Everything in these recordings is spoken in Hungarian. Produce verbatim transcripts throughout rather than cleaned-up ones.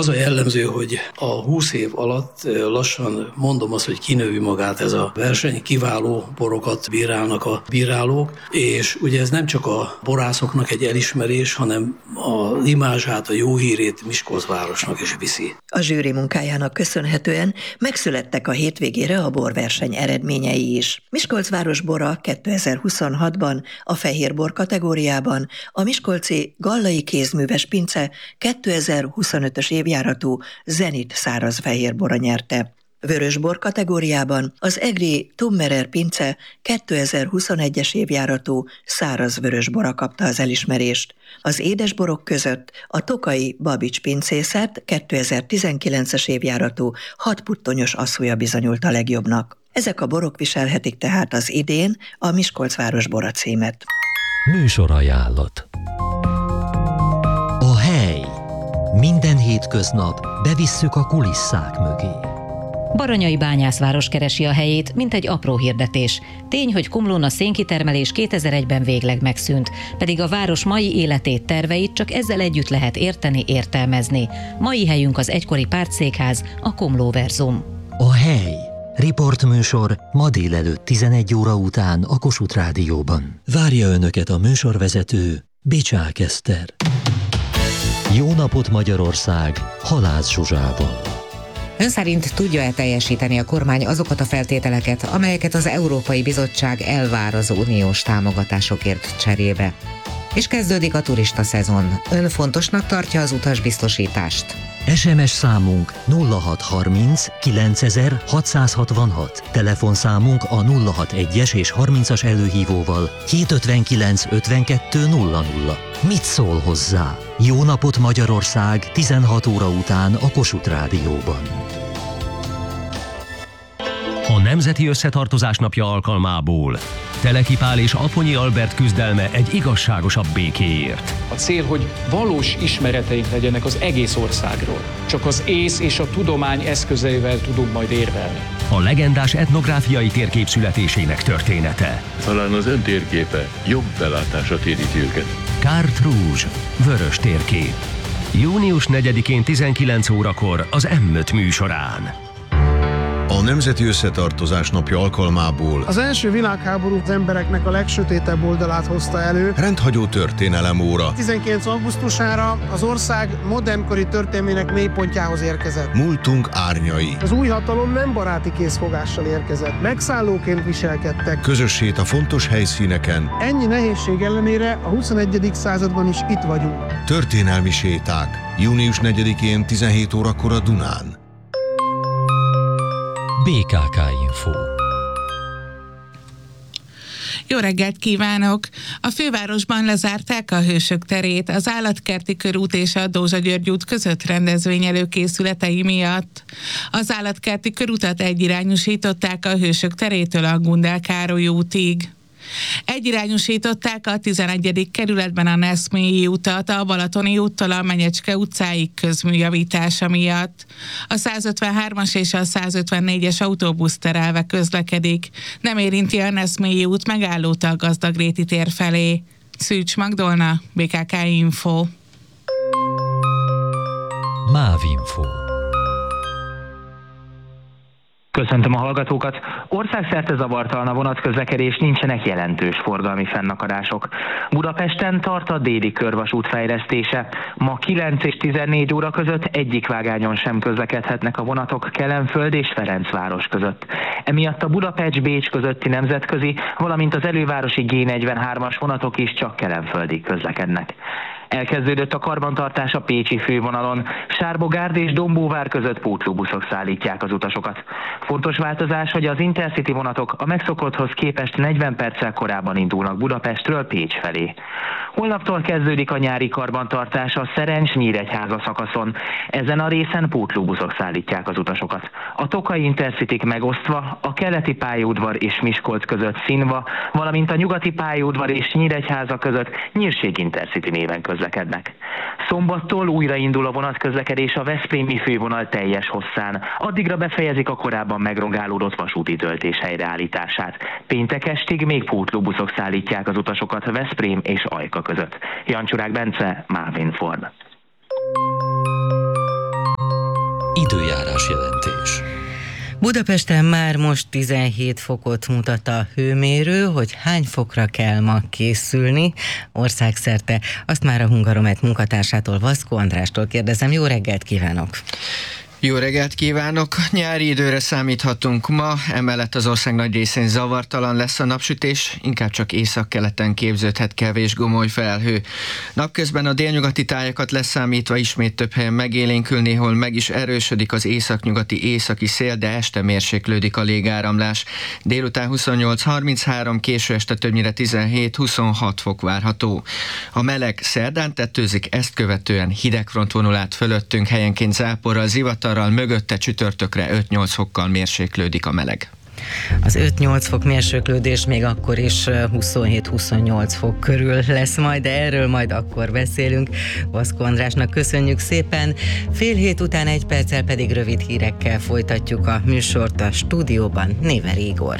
Az a jellemző, hogy a húsz év alatt lassan mondom azt, hogy kinövi magát ez a verseny, kiváló borokat bírálnak a bírálók, és ugye ez nem csak a borászoknak egy elismerés, hanem a imázsát, a jó hírét Miskolcvárosnak is viszi. A zsűri munkájának köszönhetően megszülettek a hétvégére a borverseny eredményei is. Miskolcváros bora kétezer-huszonhatban a fehérbor kategóriában a miskolci Gallai Kézműves Pince kétezer-huszonötös évjáratú Zenit száraz fehérbora nyerte. Vörösbor kategóriában az egri Tummerer Pince kétezer-huszonegyes évjáratú száraz vörösbora kapta az elismerést. Az édesborok között a tokai Babics pincészet kétezer-tizenkilences évjáratú hatputtonyos asszúja bizonyult a legjobbnak. Ezek a borok viselhetik tehát az idén a Miskolcváros bora címet. Műsorajánlat. A hely. Minden hétköznap bevisszük a kulisszák mögé. Baranyai bányászváros keresi a helyét, mint egy apró hirdetés. Tény, hogy Komlón a szénkitermelés kétezer-egyben végleg megszűnt, pedig a város mai életét, terveit csak ezzel együtt lehet érteni, értelmezni. Mai helyünk az egykori pártszékház, a Komlóverzum. A hely. Riportműsor ma délelőtt tizenegy óra után a Kossuth Rádióban. Várja Önöket a műsorvezető, Bicsák Eszter. Jó napot Magyarország, Halász Zsuzsával. Ön szerint tudja-e teljesíteni a kormány azokat a feltételeket, amelyeket az Európai Bizottság elvár az uniós támogatásokért cserébe? És kezdődik a turista szezon. Ön fontosnak tartja az utasbiztosítást? es em es számunk nulla hat harminc kilencezer hatszázhatvanhat, telefonszámunk a nulla hatvanas és harmincas előhívóval hétszázötvenkilenc ötvenkettő nulla nulla. Mit szól hozzá? Jó napot Magyarország tizenhat óra után a Kossuth Rádióban. A Nemzeti Összetartozás napja alkalmából Teleki Pál és Aponyi Albert küzdelme egy igazságosabb békéért. A cél, hogy valós ismereteink legyenek az egész országról. Csak az ész és a tudomány eszközeivel tudunk majd érvelni. A legendás etnográfiai térkép születésének története. Talán az ön térképe jobb belátásra téríti őket. Carte Rouge, vörös térkép. június negyedikén tizenkilenc órakor az em öt műsorán. A Nemzeti Összetartozás napja alkalmából az első világháború az embereknek a legsötétebb oldalát hozta elő. Rendhagyó történelem óra. tizenkilenc augusztusára az ország modernkori történelmének mélypontjához érkezett. Múltunk árnyai. Az új hatalom nem baráti készfogással érkezett. Megszállóként viselkedtek. Közössét a fontos helyszíneken. Ennyi nehézség ellenére a huszonegyedik században is itt vagyunk. Történelmi séták. június negyedikén tizenhét órakor a Dunán. bé ká ká Info. Jó reggelt kívánok! A fővárosban lezárták a Hősök terét az Állatkerti körút és a Dózsa György út között rendezvény előkészületei miatt. Az Állatkerti körutat egyirányúsították a Hősök terétől a Gundel Károly útig. Egyirányúsították a tizenegyedik kerületben a Neszmélyi utat a Balatoni úttól a Menyecske utcáig közműjavítása miatt. A százötvenhármas és a százötvennégyes autóbusz terelve közlekedik. Nem érinti a Neszmélyi út megállót a Gazdagréti tér felé. Szűcs Magdolna, bé ká ká Info. Mávinfo. Köszöntöm a hallgatókat! Országszerte zavartalan a vonatközlekedés, nincsenek jelentős forgalmi fennakadások. Budapesten tart a déli körvasút fejlesztése. Ma kilenc és tizennégy óra között egyik vágányon sem közlekedhetnek a vonatok Kelenföld és Ferencváros között. Emiatt a Budapest-Bécs közötti nemzetközi, valamint az elővárosi gé negyvenhármas vonatok is csak kelenföldig közlekednek. Elkezdődött a karbantartás a pécsi fővonalon. Sárbogárd és Dombóvár között pótlóbuszok szállítják az utasokat. Fontos változás, hogy az Intercity vonatok a megszokotthoz képest negyven perccel korábban indulnak Budapestről Pécs felé. Holnaptól kezdődik a nyári karbantartás a Szerencs-Nyíregyháza szakaszon. Ezen a részen pótlóbuszok szállítják az utasokat. A Tokai Intercityk megosztva a keleti pályaudvar és Miskolc között Színva, valamint a nyugati pályaudvar és Nyíregyháza között Nyírség Intercity néven közlekednek. Szombattól újraindul a vonatközlekedés a veszprémi fővonal teljes hosszán. Addigra befejezik a korábban megrongálódott vasúti töltés helyreállítását. Péntek estig még pótlóbuszok szállítják az utasokat Veszprém és Ajka között. Jancsurák Bence, Mávinform. Időjárás jelentés. Budapesten már most tizenhét fokot mutat a hőmérő, hogy hány fokra kell ma készülni országszerte. Azt már a Hungaromet munkatársától, Vaszkó Andrástól kérdezem. Jó reggelt kívánok! Jó reggelt kívánok! Nyári időre számíthatunk ma, emellett az ország nagy részén zavartalan lesz a napsütés, inkább csak északkeleten képződhet kevés gomoly felhő. Napközben a délnyugati tájakat leszámítva ismét több helyen megélénkül, néhol meg is erősödik az északnyugati északi szél, de este mérséklődik a légáramlás. Délután huszonnyolc harminchárom, késő este többnyire tizenhét huszonhat fok várható. A meleg szerdán tetőzik, ezt követően hidegfront vonul át fölöttünk, helyenként záporral, zivatarral, mögötte csütörtökre öt-nyolc fokkal mérséklődik a meleg. Az öt-nyolc fok mérséklődés még akkor is huszonhét-huszonnyolc fok körül lesz majd, de erről majd akkor beszélünk. Vaszkó Andrásnak köszönjük szépen. Fél hét után egy perccel pedig rövid hírekkel folytatjuk a műsort a stúdióban. Néver Igor.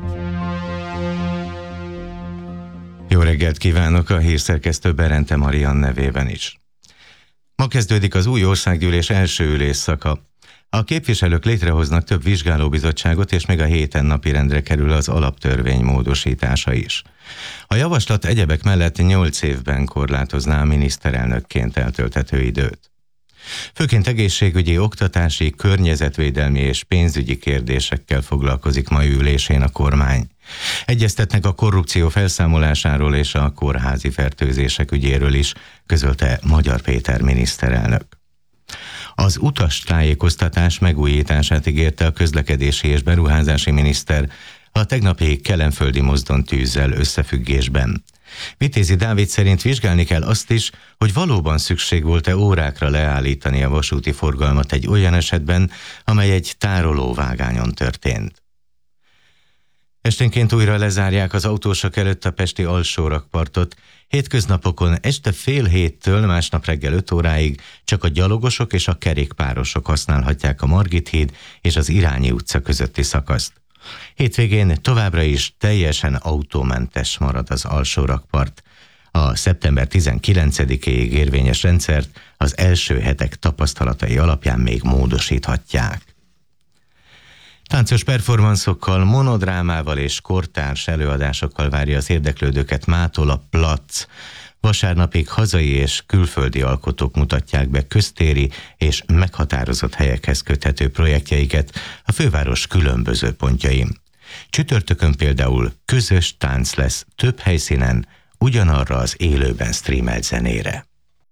Jó reggelt kívánok a hírszerkesztő Berente Marian nevében is. Ma kezdődik az új országgyűlés első ülésszaka. A képviselők létrehoznak több vizsgálóbizottságot, és még a héten napirendre kerül az alaptörvény módosítása is. A javaslat egyebek mellett nyolc évben korlátozná a miniszterelnökként eltölthető időt. Főként egészségügyi, oktatási, környezetvédelmi és pénzügyi kérdésekkel foglalkozik mai ülésén a kormány. Egyeztetnek a korrupció felszámolásáról és a kórházi fertőzések ügyéről is, közölte Magyar Péter miniszterelnök. Az utastájékoztatás megújítását ígérte a közlekedési és beruházási miniszter a tegnapi kelenföldi mozdontűzzel összefüggésben. Vitézi Dávid szerint vizsgálni kell azt is, hogy valóban szükség volt-e órákra leállítani a vasúti forgalmat egy olyan esetben, amely egy tárolóvágányon történt. Esténként újra lezárják az autósok előtt a pesti alsórakpartot. Hétköznapokon este fél héttől másnap reggel öt óráig csak a gyalogosok és a kerékpárosok használhatják a Margit híd és az Irányi utca közötti szakaszt. Hétvégén továbbra is teljesen autómentes marad az alsórakpart. A szeptember tizenkilencedikéig érvényes rendszert az első hetek tapasztalatai alapján még módosíthatják. Táncos performanszokkal, monodrámával és kortárs előadásokkal várja az érdeklődőket mától a Platz. Vasárnapig hazai és külföldi alkotók mutatják be köztéri és meghatározott helyekhez köthető projektjeiket a főváros különböző pontjain. Csütörtökön például közös tánc lesz több helyszínen, ugyanarra az élőben streamelt zenére.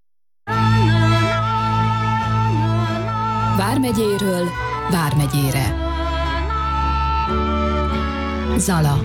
Vármegyéről Vármegyére. Zala.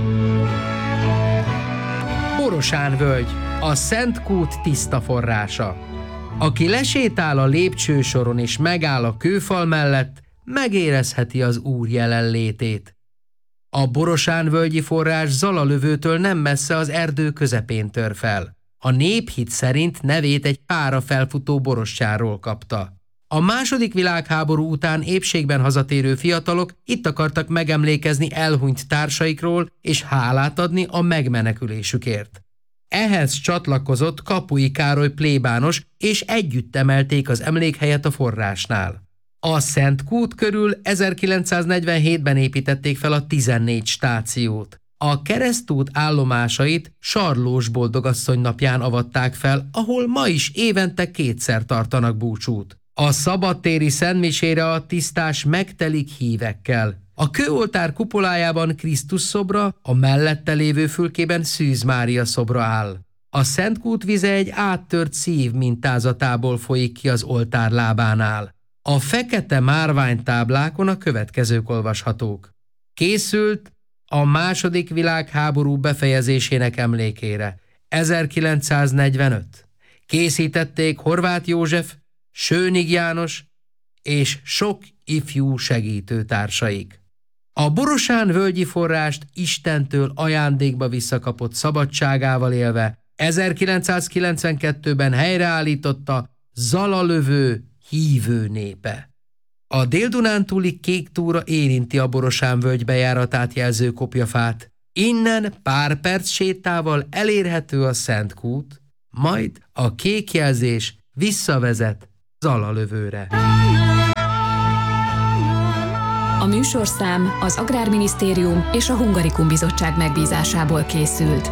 Borosánvölgy, a Szent Kút tiszta forrása. Aki lesétál a lépcsősoron és megáll a kőfal mellett, megérezheti az Úr jelenlétét. A Borosánvölgyi forrás Zalalövőtől nem messze az erdő közepén tör fel. A néphit szerint nevét egy pára felfutó borostyáról kapta. A második világháború után épségben hazatérő fiatalok itt akartak megemlékezni elhunyt társaikról és hálát adni a megmenekülésükért. Ehhez csatlakozott Kapui Károly plébános, és együtt emelték az emlékhelyet a forrásnál. A Szent Kút körül ezerkilencszáznegyvenhétben építették fel a tizennégy stációt. A Keresztút állomásait Sarlós Boldogasszony napján avatták fel, ahol ma is évente kétszer tartanak búcsút. A szabadtéri szentmisére a tisztás megtelik hívekkel. A kőoltár kupolájában Krisztus szobra, a mellette lévő fülkében Szűz Mária szobra áll. A Szent Kút vize egy áttört szív mintázatából folyik ki az oltár lábánál. A fekete márványtáblákon a következők olvashatók. Készült a második világháború befejezésének emlékére. ezerkilencszáznegyvenöt. Készítették Horváth József, Sőnig János és sok ifjú segítőtársaik. A Borosánvölgyi forrást Istentől ajándékba visszakapott szabadságával élve ezerkilencszázkilencvenkettőben helyreállította Zalalövő hívő népe. A Dél-Dunántúli kék túra érinti a Borosánvölgy bejáratát jelző kopjafát. Innen pár perc sétával elérhető a Szent Kút, majd a kék jelzés visszavezet Zalalövőre. A műsorszám az Agrárminisztérium és a Hungarikum Bizottság megbízásából készült.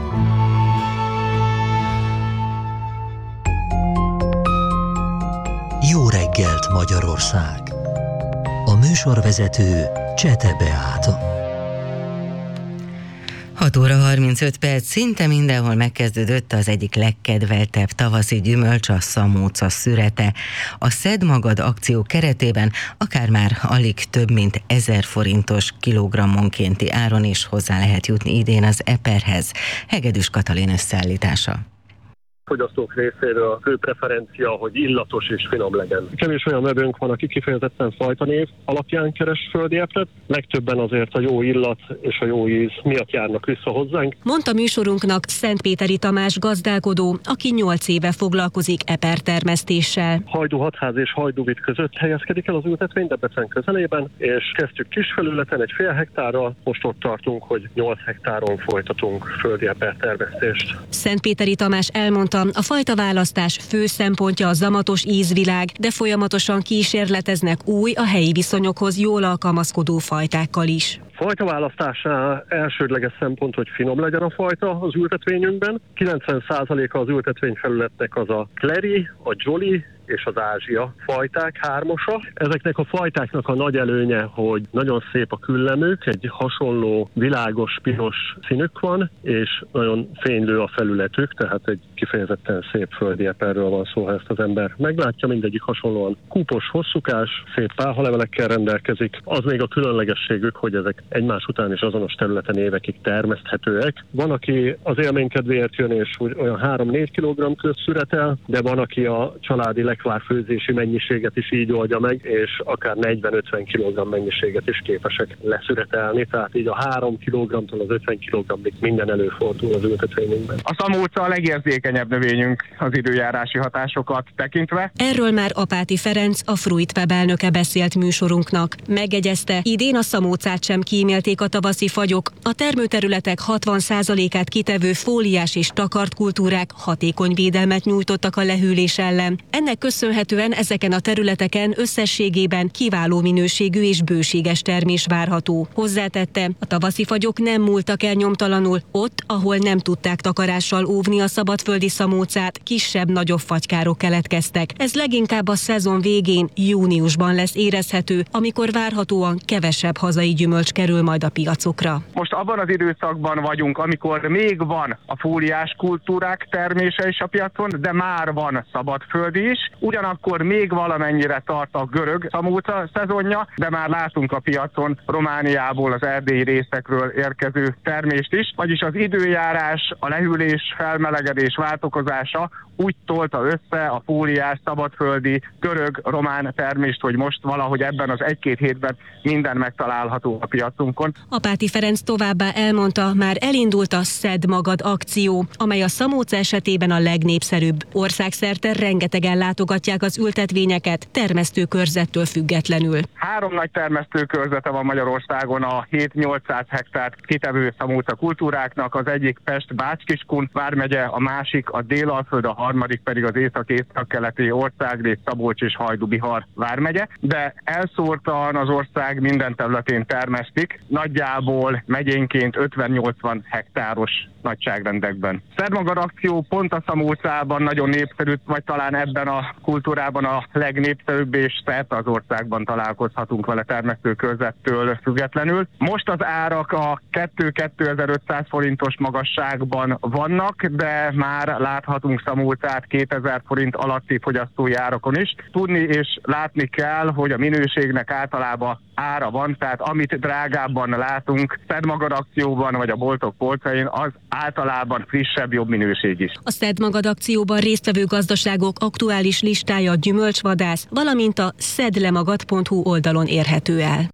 Jó reggelt, Magyarország! A műsorvezető Csete Beáta. hat óra harmincöt perc, szinte mindenhol megkezdődött az egyik legkedveltebb tavaszi gyümölcs, a szamóca szürete. A Szedd magad akció keretében akár már alig több mint ezer forintos kilogrammonkénti áron is hozzá lehet jutni idén az eperhez. Hegedűs Katalin összeállítása. Fogyasztók részéről a fő preferencia, hogy illatos és finom legyen. Kevés olyan vevőnk van, aki kifejezetten fajtanév alapján keres földi epret, legtöbben azért a jó illat és a jó íz miatt járnak vissza hozzánk. Mondta műsorunknak Szentpéteri Tamás gazdálkodó, aki nyolc éve foglalkozik epertermesztéssel. Hajdú-Hatház és Hajdú-Vid között helyezkedik el az ültetvény Debrecen közelében, és kezdtük kis felületen egy fél hektárral, most ott tartunk, hogy nyolc hektáron folytatunk földi epertermesztést. Szentpéteri Tamás elmondta, a fajtaválasztás fő szempontja a zamatos ízvilág, de folyamatosan kísérleteznek új, a helyi viszonyokhoz jól alkalmazkodó fajtákkal is. Fajtaválasztásnál elsődleges szempont, hogy finom legyen a fajta az ültetvényünkben. kilencven százaléka az ültetvényfelületnek az a Kleri, a Jolly és az Ázsia fajták hármosa. Ezeknek a fajtáknak a nagy előnye, hogy nagyon szép a küllemük, egy hasonló világos piros színük van, és nagyon fénylő a felületük, tehát egy kifejezetten szép földi eperről van szó, ha ezt az ember meglátja, mindegyik hasonlóan kúpos, hosszúkás, szép pálhalevelekkel rendelkezik. Az még a különlegességük, hogy ezek egymás után is azonos területen évekig termeszthetőek. Van, aki az élménykedvéért jön, és olyan három-négy kilogramm közt szüretel, de van, aki a családi lekvárfőzési mennyiséget is így oldja meg, és akár negyven-ötven kilogramm mennyiséget is képesek leszüretelni, tehát így a három kilogramtól az ötven kilogrammig minden előfordul az ültetvényünkben. A szamóca a legérzékenyebb növényünk az időjárási hatásokat tekintve. Erről már Apáti Ferenc, a Fruitweb elnöke beszélt műsorunknak. Megjegyezte, idén a szamócát sem kímélték a tavaszi fagyok, a termőterületek hatvan százalékát kitevő fóliás és takart kultúrák hatékony védelmet nyújtottak a lehűlés ellen. Ennek köszönhetően ezeken a területeken összességében kiváló minőségű és bőséges termés várható. Hozzátette, a tavaszi fagyok nem múltak el nyomtalanul, ott, ahol nem tudták takarással óvni a szabadföldi szamócát, kisebb-nagyobb fagykárok keletkeztek. Ez leginkább a szezon végén, júniusban lesz érezhető, amikor várhatóan kevesebb hazai gyümölcs kerül majd a piacokra. Most abban az időszakban vagyunk, amikor még van a fóliás kultúrák termése is a piacon, de már van szabadföldi is. Ugyanakkor még valamennyire tart a görög szamóca szezonja, de már látunk a piacon Romániából, az erdélyi részekről érkező termést is, vagyis az időjárás, a lehűlés, felmelegedés változása úgy tolta össze a fóliás, szabadföldi, görög, román termést, hogy most valahogy ebben az egy-két hétben minden megtalálható a piacunkon. Apáti Ferenc továbbá elmondta, már elindult a Szedd magad akció, amely a szamóca esetében a legnépszerűbb. Országszerte rengetegen látogatják az ültetvényeket, termesztőkörzettől függetlenül. Három nagy termesztőkörzete van Magyarországon a hét-nyolcszáz hektár kitevő szamóca kultúráknak, az egyik Pest-Bács-Kiskun vármegye, a másik a Délalföld, a harmadik pedig az észak-észak-keleti országrész, Szabolcs és Hajdú-Bihar vármegye, de elszórtan az ország minden területén termesztik, nagyjából megyénként ötven-nyolcvan hektáros nagyságrendekben. Szedd magad akció pont a szamócában nagyon népszerű, vagy talán ebben a kultúrában a legnépszerűbb, és szerte az országban találkozhatunk vele termesztőkörzettől függetlenül. Most az árak a kettő-kétezer-ötszáz forintos magasságban vannak, de már láthatunk szamócát kétezer forint alatti fogyasztói árakon is. Tudni és látni kell, hogy a minőségnek általában ára van, tehát amit drágábban látunk Szedd magad akcióban, vagy a boltok polcain, az általában frissebb, jobb minőség is. A Szedd magad akcióban résztvevő gazdaságok aktuális listája a Gyümölcsvadász, valamint a szedlemagad pont hu oldalon érhető el.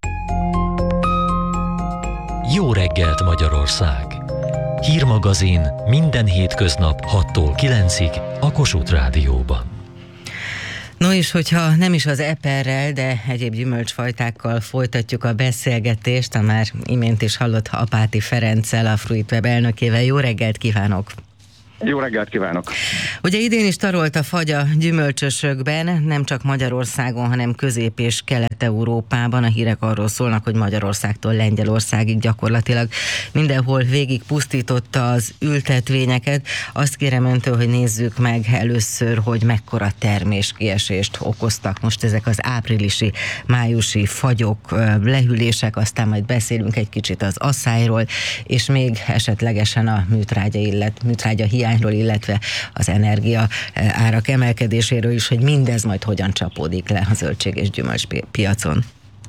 Jó reggelt, Magyarország! Hírmagazin minden hétköznap hattól kilencig a Kossuth Rádióban. No és hogyha nem is az eperrel, de egyéb gyümölcsfajtákkal folytatjuk a beszélgetést, a már imént is hallott Apáti Ferenccel, a Fruitweb elnökével. Jó reggelt kívánok! Jó reggelt kívánok! Ugye idén is tarolt a fagy a gyümölcsösökben, nem csak Magyarországon, hanem Közép- és Kelet-Európában. A hírek arról szólnak, hogy Magyarországtól Lengyelországig gyakorlatilag mindenhol végig pusztította az ültetvényeket. Azt kérem öntől, hogy nézzük meg először, hogy mekkora terméskiesést okoztak most ezek az áprilisi, májusi fagyok, lehűlések, aztán majd beszélünk egy kicsit az asszályról, és még esetlegesen a műtrágya, illet, műtrágya hiányról, illetve az energia árak emelkedéséről is, hogy mindez majd hogyan csapódik le a zöldség- és gyümölcspiacon.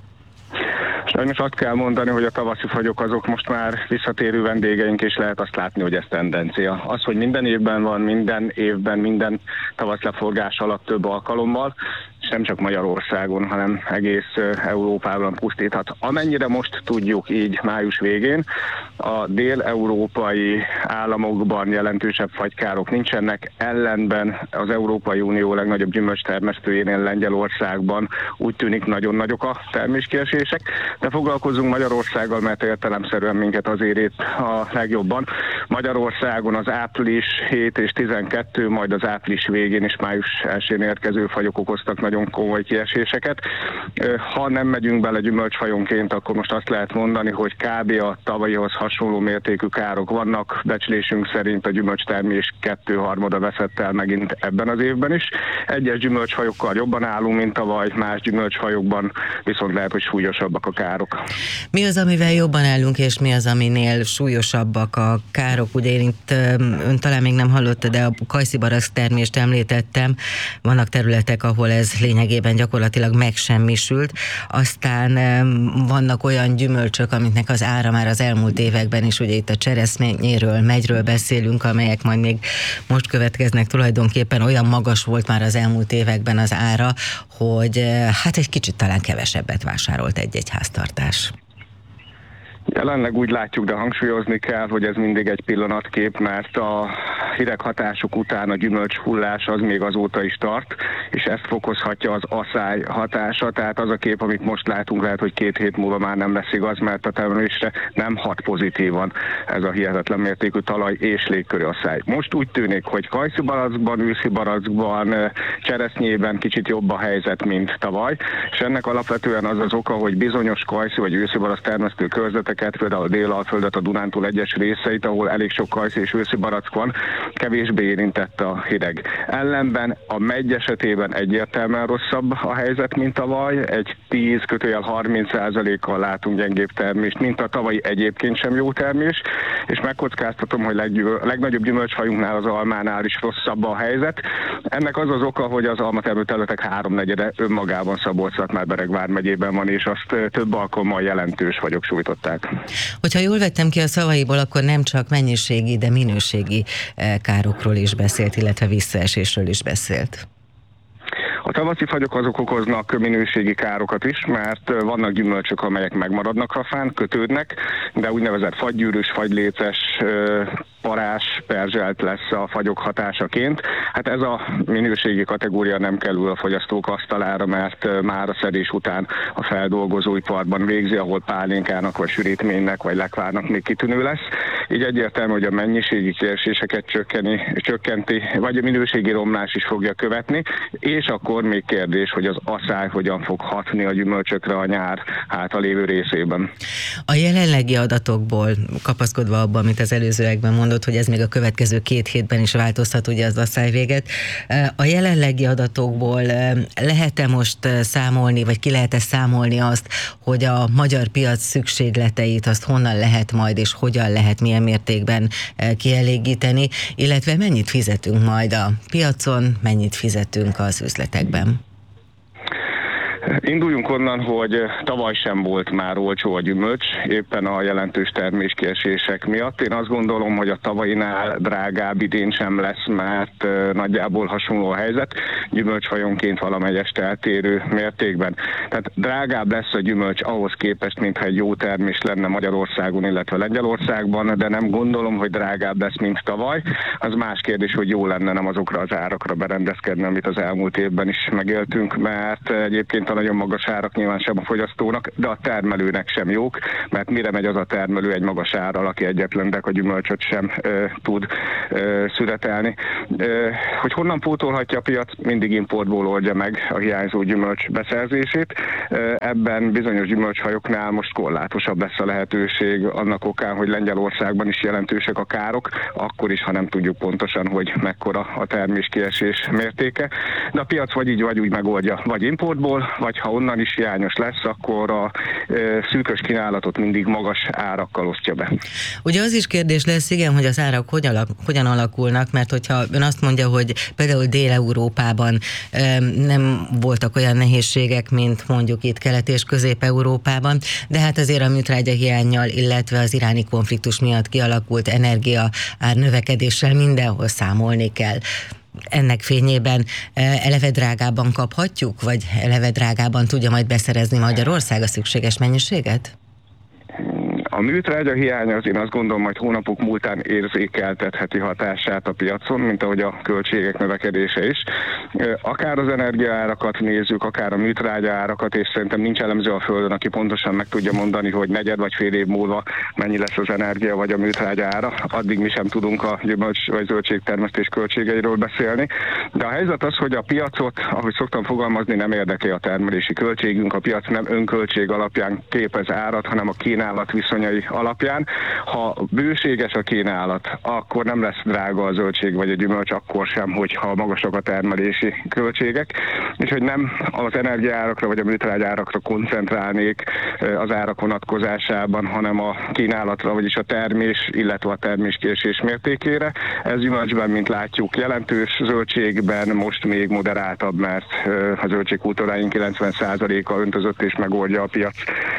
Sajnos azt kell mondani, hogy a tavaszi fagyok azok most már visszatérő vendégeink, és lehet azt látni, hogy ez tendencia. Az, hogy minden évben van, minden évben, minden tavaszleforgás alatt több alkalommal, és nem csak Magyarországon, hanem egész Európában pusztíthat. Amennyire most tudjuk így május végén, a dél-európai államokban jelentősebb fagykárok nincsenek, ellenben az Európai Unió legnagyobb gyümölcstermesztőjénél, Lengyelországban úgy tűnik nagyon nagyok a terméskiesések, de foglalkozunk Magyarországgal, mert értelemszerűen minket azért ért a legjobban. Magyarországon az április hét és tizenkettő, majd az április végén és május elsején érkező fagyok okoztak nagyon komoly kieséseket. Ha nem megyünk bele gyümölcsfajonként, akkor most azt lehet mondani, hogy kb. A tavalyihoz hasonló mértékű károk vannak. Becslésünk szerint a gyümölcstermés kettő-harmada veszett el megint ebben az évben is. Egyes gyümölcsfajokkal jobban állunk, mint tavaly, más gyümölcsfajokban viszont lehet, hogy súlyosabbak a károk. Mi az, amivel jobban állunk, és mi az, aminél súlyosabbak a károk? Ugye én itt, ön talán még nem hallotta, de a kajszibarack termést említettem. Vannak területek, ahol ez lényegében gyakorlatilag megsemmisült. Aztán vannak olyan gyümölcsök, amiknek az ára már az elmúlt években is, ugye itt a cseresznyéről, megyről beszélünk, amelyek majd még most következnek, tulajdonképpen olyan magas volt már az elmúlt években az ára, hogy hát egy kicsit talán kevesebbet vásárolt egy-egy háztartás. Jelenleg úgy látjuk, de hangsúlyozni kell, hogy ez mindig egy pillanatkép, mert a hideg hatások után a gyümölcshullás az még azóta is tart, és ezt fokozhatja az asszály hatása, tehát az a kép, amit most látunk, lehet, hogy két hét múlva már nem lesz igaz, mert a termelésre nem hat pozitívan ez a hihetetlen mértékű talaj és légköri asszály. Most úgy tűnik, hogy kajszibarackban, őszibarackban, cseresznyében kicsit jobb a helyzet, mint tavaly, és ennek alapvetően az az oka, hogy bizonyos kajszi vagy őszibarack termesztő körzeteket, például a Dél-Alföldet, a Dunántúl egyes részeit, ahol elég sok kajszi és őszibarack van, kevésbé érintett a hideg. Ellenben a megy esetében egyértelműen rosszabb a helyzet, mint tavaly. Egy tíz kötőjel harminc százalékkal látunk gyengébb termést, mint a tavalyi egyébként sem jó termés, és megkockáztatom, hogy leggyűl, legnagyobb gyümölcsfajunknál, az almánál is rosszabb a helyzet. Ennek az az oka, hogy az almatermő területek háromnegyede önmagában Szabolcs-Szatmár-Bereg vármegyében van, és azt több alkalommal jelentős fagyok sújtották. Hogyha jól vettem ki a szavaiból, akkor nem csak mennyiségi, de minőségi károkról is beszélt, illetve visszaesésről is beszélt. A tavaszi fagyok azok okoznak minőségi károkat is, mert vannak gyümölcsök, amelyek megmaradnak a fán, kötődnek, de úgynevezett fagygyűrűs, fagyléces, parás, perzselt lesz a fagyok hatásaként. Hát ez a minőségi kategória nem kerül a fogyasztók asztalára, mert már a szedés után a feldolgozóiparban végzi, ahol pálinkának, vagy sürítménynek, vagy lekvárnak még kitűnő lesz. Így egyértelmű, hogy a mennyiségi kieséseket csökkeni, csökkenti, vagy a minőségi romlás is fogja követni, és akkor még kérdés, hogy az asszály hogyan fog hatni a gyümölcsökre a nyár hátralévő részében. A jelenlegi adatokból, kapaszkodva abban, amit az előzőekben mondott, hogy ez még a következő két hétben is változhat, ugye az asszály véget. A jelenlegi adatokból lehet-e most számolni, vagy ki lehet-e számolni azt, hogy a magyar piac szükségleteit azt honnan lehet majd, és hogyan lehet, milyen mértékben kielégíteni, illetve mennyit fizetünk majd a piacon, mennyit fizetünk az üzletekben? Induljunk onnan, hogy tavaly sem volt már olcsó a gyümölcs, éppen a jelentős terméskiesések miatt. Én azt gondolom, hogy a tavainál drágább idén sem lesz, mert nagyjából hasonló a helyzet, gyümölcsfajonként valamelyest eltérő mértékben. Tehát drágább lesz a gyümölcs ahhoz képest, mintha egy jó termés lenne Magyarországon, illetve Lengyelországban, de nem gondolom, hogy drágább lesz, mint tavaly. Az más kérdés, hogy jó lenne nem azokra az árakra berendezkedni, amit az elmúlt évben is megéltünk, mert egyébként a nagyon magas árak nyilván sem a fogyasztónak, de a termelőnek sem jók, mert mire megy az a termelő egy magas árral, aki egyetlen deka gyümölcsöt sem ö, tud ö, szüretelni. Ö, hogy honnan pótolhatja a piac, mindig importból oldja meg a hiányzó gyümölcs beszerzését. Ö, ebben bizonyos gyümölcshajoknál most korlátosabb lesz a lehetőség annak okán, hogy Lengyelországban is jelentősek a károk, akkor is, ha nem tudjuk pontosan, hogy mekkora a terméskiesés mértéke. De a piac vagy így, vagy úgy megoldja, vagy importból, vagy ha onnan is hiányos lesz, akkor a e, szűkös kínálatot mindig magas árakkal osztja be. Ugye az is kérdés lesz, igen, hogy az árak hogy alak, hogyan alakulnak, mert hogyha ön azt mondja, hogy például Dél-Európában e, nem voltak olyan nehézségek, mint mondjuk itt Kelet- és Közép-Európában, de hát azért a műtrágya hiánnyal, illetve az iráni konfliktus miatt kialakult energia ár növekedéssel mindenhol számolni kell. Ennek fényében eleve drágában kaphatjuk, vagy eleve drágában tudja majd beszerezni Magyarország a szükséges mennyiséget? A műtrágya hiánya az én azt gondolom, majd hónapok múltán érzékeltetheti hatását a piacon, mint ahogy a költségek növekedése is. Akár az energiaárakat nézzük, akár a műtrágya árakat, és szerintem nincs elemző a Földön, aki pontosan meg tudja mondani, hogy negyed vagy fél év múlva mennyi lesz az energia vagy a műtrágya ára. Addig mi sem tudunk a gyümölcs vagy zöldségtermesztés költségeiről beszélni. De a helyzet az, hogy a piacot, ahogy szoktam fogalmazni, nem érdekli a termelési költségünk. A piac nem önköltség alapján képez árat, hanem a kínálat viszonyai alapján. Ha bőséges a kínálat, akkor nem lesz drága a zöldség vagy a gyümölcs, akkor sem, hogyha magasak a termelési költségek. Úgyhogy nem az energiaárakra vagy a műtrágyárakra koncentrálnék az árak vonatkozásában, hanem a kínálatra, vagyis a termés, illetve a terméskésés mértékére. Ez gyümölcsben, mint látjuk, jelentős, zöldségben most még moderáltabb, mert a zöldségkultúráink kilencven százaléka öntözött és megoldja a piac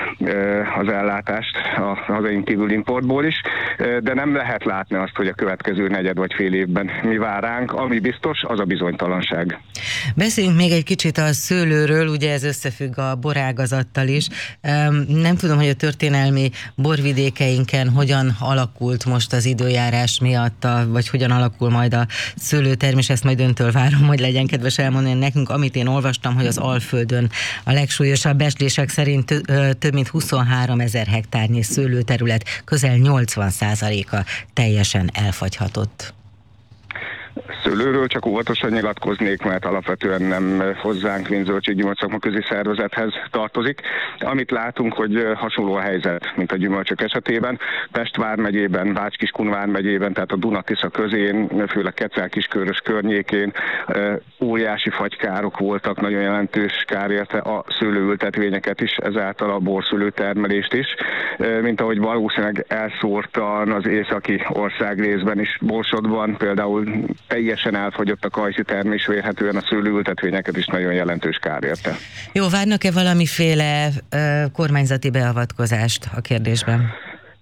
az ellátást a hazaink kívül importból is, de nem lehet látni azt, hogy a következő negyed vagy fél évben mi vár ránk. Ami biztos, az a bizonytalanság. Beszéljünk még egy kicsit a szőlőről, ugye ez összefügg a borágazattal is. Nem tudom, hogy a történelmi borvidékeinken hogyan alakult most az időjárás miatt, vagy hogyan alakul majd a szőlőtermés, ezt majd öntől várom, hogy legyen kedves elmondani nekünk. Amit én olvastam, hogy az Alföldön a legsúlyosabb becslések szerint több mint huszonhárom ezer hektárnyi szőlőterület, közel nyolcvan százaléka teljesen elfagyhatott. Szőlőről csak óvatosan nyilatkoznék, mert alapvetően nem hozzánk, mint zöldséggyümölcs szakmaközi szervezethez tartozik. Amit látunk, hogy hasonló a helyzet, mint a gyümölcsök esetében. Pest vármegyében, Bács-Kiskun vármegyében, tehát a Duna-Tisza közén, főleg Kecel-Kiskörös környékén óriási fagykárok voltak, nagyon jelentős kár érte a szőlőültetvényeket is, ezáltal a borszőlőtermelést is, mint ahogy valószínűleg elszórtan az északi országrészben is, Borsodban például teljesen elfogyott a kajszi termés, vélhetően a szőlőültetvényeket is nagyon jelentős kár érte. Jó, várnak-e valamiféle ö, kormányzati beavatkozást a kérdésben?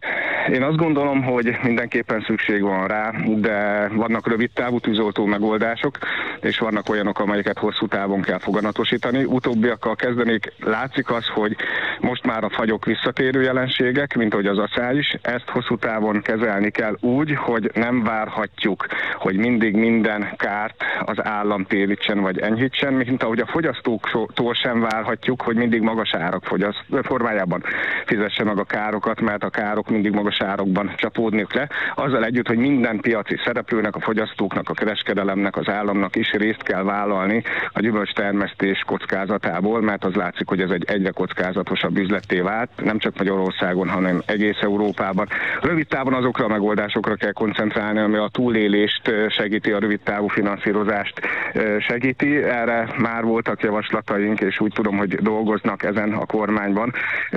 Én azt gondolom, hogy mindenképpen szükség van rá, de vannak rövid távú tűzoltó megoldások, és vannak olyanok, amelyeket hosszú távon kell foganatosítani. Utóbbiakkal kezdenék, látszik az, hogy most már a fagyok visszatérő jelenségek, mint ahogy az aszály is, ezt hosszú távon kezelni kell úgy, hogy nem várhatjuk, hogy mindig minden kárt az állam térítsen vagy enyhítsen, mint ahogy a fogyasztóktól sem várhatjuk, hogy mindig magas árak fogyaszt, formájában fizesse meg a károkat, mert a károk mindig magas árokban csapódniuk le, azzal együtt, hogy minden piaci szereplőnek, a fogyasztóknak, a kereskedelemnek, az államnak is részt kell vállalni a gyümölcstermesztés kockázatából, mert az látszik, hogy ez egy egyre kockázatosabb üzletté vált, nem csak Magyarországon, hanem egész Európában. Rövid távon azokra a megoldásokra kell koncentrálni, ami a túlélést segíti, a rövid távú finanszírozást segíti. Erre már voltak javaslataink, és úgy tudom, hogy dolgoznak ezen a kormányban,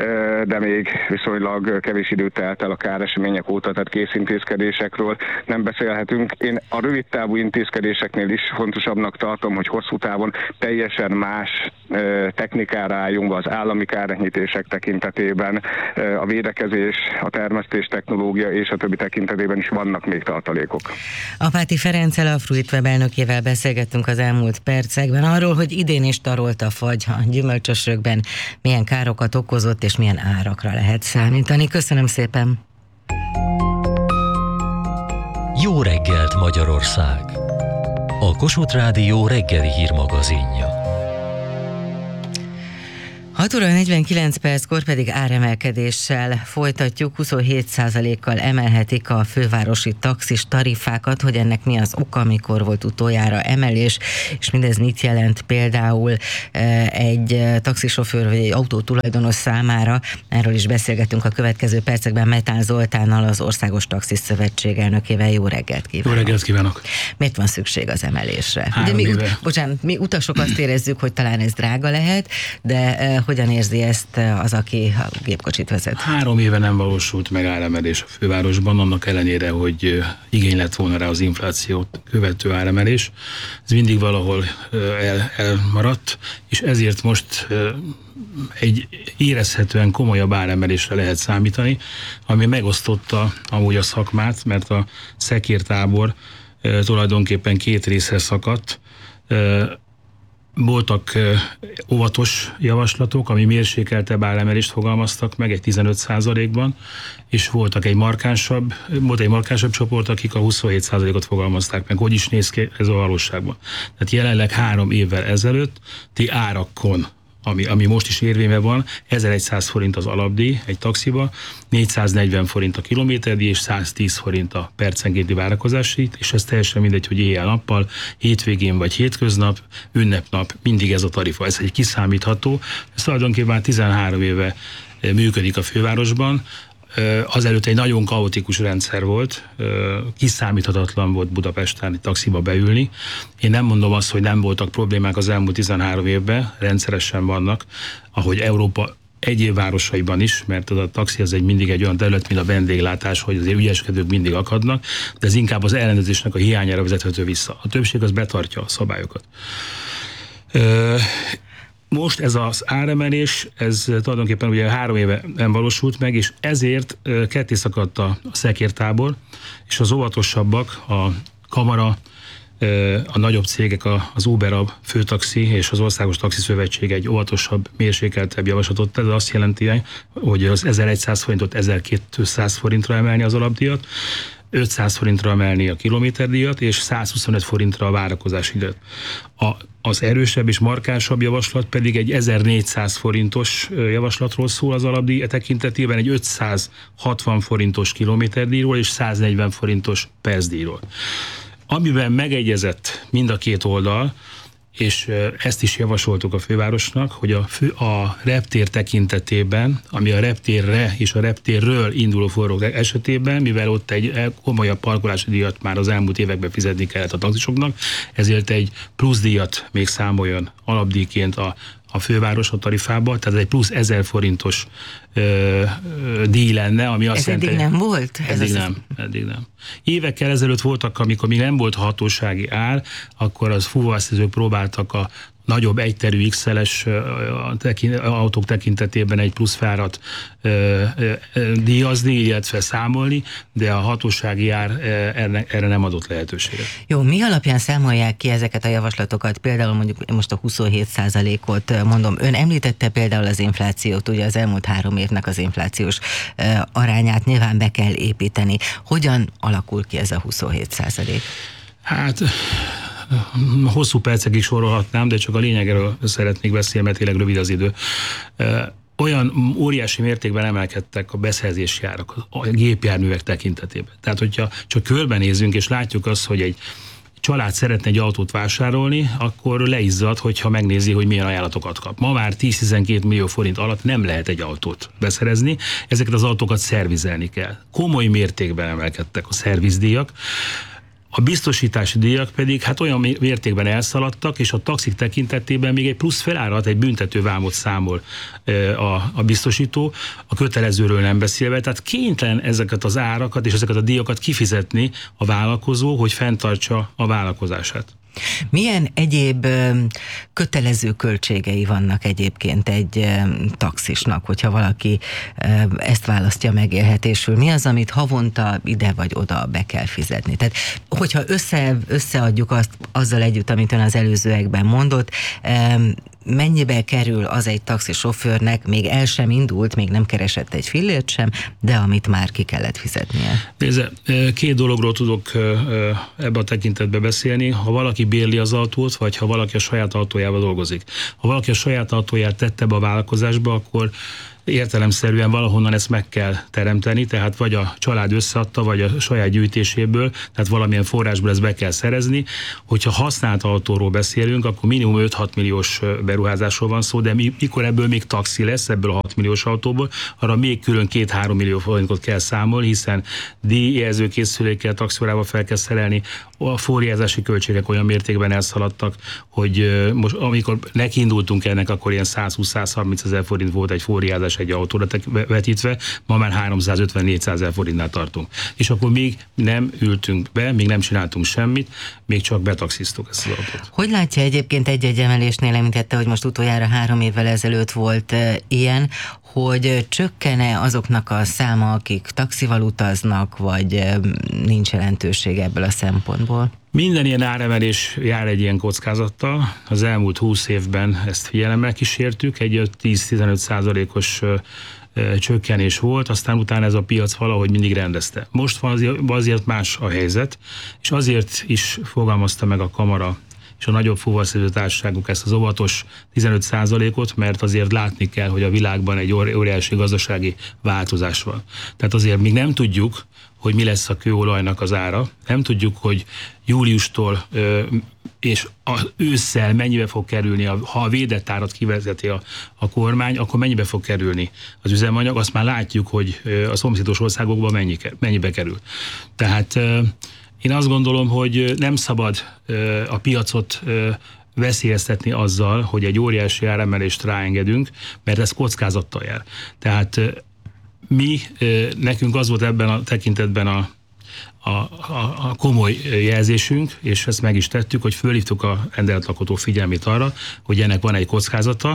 de még viszonylag kevés időt telt el a káresemények óta, tehát készintézkedésekről nem beszélhetünk. Én a rövid távú intézkedéseknél is fontosabbnak tartom, hogy hosszú távon teljesen más technikára álljunk be az állami kárenyhítések tekintetében, a védekezés, a termesztés technológia és a többi tekintetében is vannak még tartalékok. Apáti Ferenccel, a Fruitweb elnökével beszélgettünk az elmúlt percekben arról, hogy idén is tarolt a fagy a gyümölcsösökben, milyen károkat okozott és milyen árakra lehet számítani. Köszönöm szépen! Jó reggelt, Magyarország! A Kossuth Rádió reggeli hírmagazinja. hat óra negyvenkilenc perckor pedig áremelkedéssel folytatjuk, huszonhét százalékkal emelhetik a fővárosi taxis tarifákat, hogy ennek mi az oka, mikor volt utoljára emelés, és mindez mit jelent például egy taxisofőr vagy egy autótulajdonos számára. Erről is beszélgetünk a következő percekben Metál Zoltánnal, az Országos Taxis Szövetség elnökével. Jó reggelt kívánok! Jó reggelt kívánok! Miért van szükség az emelésre? Három Ugye mi, éve. bocsánat, mi utasok azt érezzük, hogy talán ez drága lehet, de uh, hogyan érzi ezt az, aki a gépkocsit vezet? Három éve nem valósult meg áremelés a fővárosban, annak ellenére, hogy uh, igény lett volna rá az inflációt követő áremelés. Ez mindig valahol uh, el, elmaradt, és ezért most uh, egy érezhetően komolyabb áremelésre lehet számítani, ami megosztotta amúgy a szakmát, mert a szekértábor uh, tulajdonképpen két részre szakadt. Uh, Voltak óvatos javaslatok, ami mérsékeltebb áremelést fogalmaztak meg egy tizenöt százalékban, és voltak egy markánsabb, volt egy markánsabb csoport, akik a huszonhét százalékot fogalmazták meg. Hogy is néz ki ez a valóságban? Tehát jelenleg három évvel ezelőtt ti árakon, ami, ami most is érvényben van, ezerszáz forint az alapdíj egy taxiba, négyszáznegyven forint a kilométerdíj és száztíz forint a percenkénti várakozási, és ez teljesen mindegy, hogy éjjel-nappal, hétvégén vagy hétköznap, ünnepnap, mindig ez a tarifa, ez egy kiszámítható. Ez tulajdonképpen tizenhárom éve működik a fővárosban. Azelőtt egy nagyon kaotikus rendszer volt, kiszámíthatatlan volt Budapesten taxiba beülni. Én nem mondom azt, hogy nem voltak problémák az elmúlt tizenhárom évben, rendszeresen vannak, ahogy Európa egyéb városaiban is, mert az a taxi az egy mindig egy olyan terület, mint a vendéglátás, hogy azért ügyeskedők mindig akadnak, de ez inkább az ellenőrzésnek a hiányára vezethető vissza. A többség az betartja a szabályokat. Most ez az áremelés, ez tulajdonképpen ugye három éve nem valósult meg, és ezért ketté szakadt a szekértábor, és az óvatosabbak, a kamara, a nagyobb cégek, az Uber, a Főtaxi és az Országos Taxi Szövetség egy óvatosabb, mérsékeltebb javaslatot tett, de azt jelenti, hogy az ezerszáz forintot ezerkétszáz forintra emelni az alapdíjat, ötszáz forintra emelni a kilométerdíjat, és százhuszonöt forintra a várakozási időt. A, az erősebb és markánsabb javaslat pedig egy ezernégyszáz forintos javaslatról szól az alapdíj tekintetében, egy ötszázhatvan forintos kilométerdíjról és száznegyven forintos percdíjról. Amiben megegyezett mind a két oldal, és ezt is javasoltuk a fővárosnak, hogy a, fő, a reptér tekintetében, ami a reptérre és a reptérről induló forrók esetében, mivel ott egy komolyabb parkolási díjat már az elmúlt években fizetni kellett a taxisoknak, ezért egy plusz díjat még számoljon alapdíjként a a főváros a tarifába, tehát egy plusz ezer forintos ö, ö, díj lenne, ami azt ez jelenti... eddig nem volt? Eddig ez nem, az... eddig nem. Évekkel ezelőtt voltak, amikor még nem volt hatósági ár, akkor az fuvarszezők próbáltak a nagyobb egyterű iksz el-es autók tekintetében egy plusz fárat ö, ö, díjazni, illetve számolni, de a hatósági ár erre, erre nem adott lehetőséget. Jó, mi alapján számolják ki ezeket a javaslatokat? Például mondjuk most a huszonhét százalékot mondom. Ön említette például az inflációt, ugye az elmúlt három évnek az inflációs ö, arányát nyilván be kell építeni. Hogyan alakul ki ez a huszonhét százalék? Hát... hosszú percekig sorolhatnám, de csak a lényegről szeretnék beszélni, mert tényleg rövid az idő. Olyan óriási mértékben emelkedtek a beszerzési árak a gépjárművek tekintetében. Tehát, hogyha csak körbenézünk, és látjuk azt, hogy egy család szeretne egy autót vásárolni, akkor leizzad, hogyha megnézi, hogy milyen ajánlatokat kap. Ma már tíz-tizenkét millió forint alatt nem lehet egy autót beszerezni, ezeket az autókat szervizelni kell. Komoly mértékben emelkedtek a szervizdíjak, a biztosítási díjak pedig hát olyan mértékben elszaladtak, és a taxik tekintetében még egy plusz felárat, egy büntetővámot számol a, a biztosító, a kötelezőről nem beszélve, tehát kénytelen ezeket az árakat és ezeket a díjakat kifizetni a vállalkozó, hogy fenntartsa a vállalkozását. Milyen egyéb kötelező költségei vannak egyébként egy taxisnak, hogyha valaki ezt választja megélhetésül? Mi az, amit havonta ide vagy oda be kell fizetni? Tehát, hogyha össze, összeadjuk azt azzal együtt, amit ön az előzőekben mondott, mennyibe kerül az egy taxisofőrnek, még el sem indult, még nem keresett egy fillért sem, de amit már ki kellett fizetnie. Nézze, két dologról tudok ebbe a tekintetbe beszélni. Ha valaki bérli az autót, vagy ha valaki a saját autójával dolgozik. Ha valaki a saját autóját tette be a vállalkozásba, akkor értelemszerűen valahonnan ezt meg kell teremteni, tehát vagy a család összeadta, vagy a saját gyűjtéséből, tehát valamilyen forrásból ezt be kell szerezni. Hogyha használt autóról beszélünk, akkor minimum öt-hat milliós beruházásról van szó, de mikor ebből még taxi lesz, ebből a hat milliós autóból, arra még külön két-három millió forintot kell számolni, hiszen díjjelzőkészülékkel, taxiórával fel kell szerelni, a forrázási költségek olyan mértékben elszaladtak, hogy most amikor nekiindultunk ennek, akkor ilyen százhúsz-százharminc ezer forint volt egy forrázás egy autóra vetítve, ma már háromszázötven-négyszáz ezer forintnál tartunk. És akkor még nem ültünk be, még nem csináltunk semmit, még csak betaxiztuk ezt az autót. Hogy látja egyébként egy-egy emelésnél, említette, hogy most utoljára három évvel ezelőtt volt e, ilyen, hogy csökkene azoknak a száma, akik taxival utaznak, vagy e, nincs jelentőség ebből a szempontból? Minden ilyen áremelés jár egy ilyen kockázattal. Az elmúlt húsz évben ezt figyelemmel kísértük, egy tíz-tizenöt százalékos csökkenés volt, aztán utána ez a piac valahogy mindig rendezte. Most van azért, azért más a helyzet, és azért is fogalmazta meg a kamara és a nagyobb fuvarszerző társaságok ezt az óvatos tizenöt százalékot, mert azért látni kell, hogy a világban egy óriási gazdasági változás van. Tehát azért még nem tudjuk, hogy mi lesz a kőolajnak az ára, nem tudjuk, hogy júliustól ö, és az ősszel mennyibe fog kerülni, a, ha a védett árat kivezeti a, a kormány, akkor mennyibe fog kerülni az üzemanyag, azt már látjuk, hogy a szomszédos országokban mennyi, mennyibe kerül. Tehát ö, én azt gondolom, hogy nem szabad ö, a piacot ö, veszélyeztetni azzal, hogy egy óriási áremelést ráengedünk, mert ez kockázattal jár. Tehát ö, mi, ö, nekünk az volt ebben a tekintetben a A, a, a komoly jelzésünk, és ezt meg is tettük, hogy fölhívtuk a rendeletalkotó figyelmét arra, hogy ennek van egy kockázata.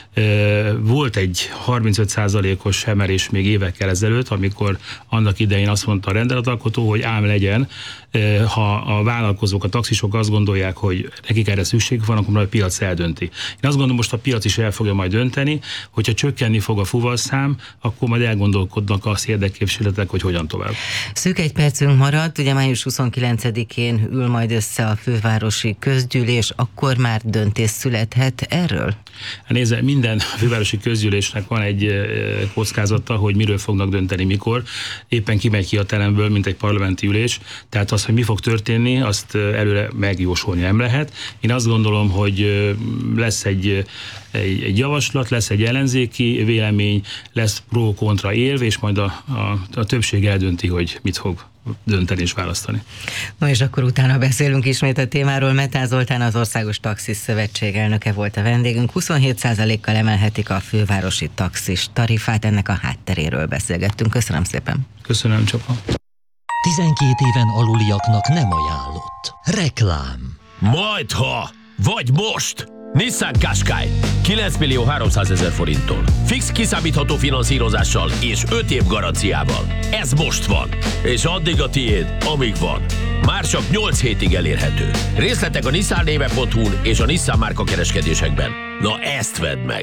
Volt egy harmincöt százalékos emelés még évekkel ezelőtt, amikor annak idején azt mondta a rendeletalkotó, hogy ám legyen, ha a vállalkozók, a taxisok azt gondolják, hogy nekik erre szükségük van, akkor majd a piac eldönti. Én azt gondolom, most a piac is el fogja majd dönteni, hogyha csökkenni fog a fuvarszám, akkor majd elgondolkodnak az érdekképviseletek, hogy hogyan tovább. Szűk egy percünk maradt, ugye május huszonkilencedikén ül majd össze a fővárosi közgyűlés, akkor már döntés születhet erről? Nézze, minden fővárosi közgyűlésnek van egy kockázata, hogy miről fognak dönteni, mikor. Éppen kimegy ki a teremből, mint egy parlamenti ülés, tehát az, hogy mi fog történni, azt előre megjósolni nem lehet. Én azt gondolom, hogy lesz egy, egy, egy javaslat, lesz egy ellenzéki vélemény, lesz pro-kontra érv, és majd a, a, a többség eldönti, hogy mit fog dönteni és választani. No és akkor utána beszélünk ismét a témáról. Metán Zoltán, az Országos Taxis Szövetség elnöke volt a vendégünk. huszonhét százalékkal emelhetik a fővárosi taxis tarifát, ennek a hátteréről beszélgettünk. Köszönöm szépen. Köszönöm, Csapa. tizenkét éven aluliaknak nem ajánlott. Reklám. Majdha, vagy most! Nissan Qashqai kilenc millió háromszázezer forinttól. Fix kiszámítható finanszírozással és öt év garanciával. Ez most van, és addig a tiéd, amíg van. Már csak nyolc hétig elérhető. Részletek a nissan néve pont hu-n és a Nissan márka kereskedésekben. Na ezt vedd meg!